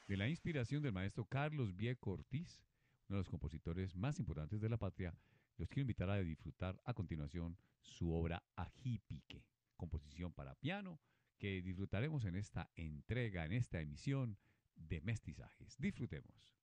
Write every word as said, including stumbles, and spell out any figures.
De la inspiración del maestro Carlos Vieco Ortiz, uno de los compositores más importantes de la patria, los quiero invitar a disfrutar a continuación su obra Ajipique, composición para piano, que disfrutaremos en esta entrega, en esta emisión de Mestizajes. Disfrutemos.